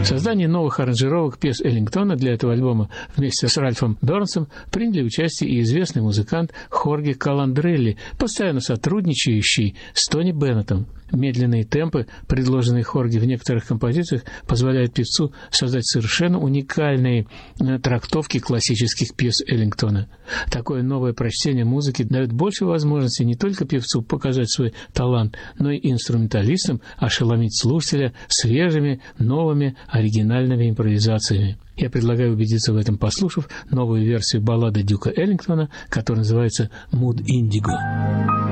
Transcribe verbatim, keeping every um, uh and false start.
В создании новых аранжировок пьес Эллингтона для этого альбома вместе с Ральфом Бернсом приняли участие и известный музыкант Хорге Каландрелли, постоянно сотрудничающий с Тони Беннетом. Медленные темпы, предложенные Хорге в некоторых композициях, позволяют певцу создать совершенно уникальные трактовки классических пьес Эллингтона. Такое новое прочтение музыки дает больше возможностей не только певцу показать свой талант, но и инструменталистам ошеломить слушателя свежими, новыми, оригинальными импровизациями. Я предлагаю убедиться в этом, послушав новую версию баллады Дюка Эллингтона, которая называется «Mood Indigo».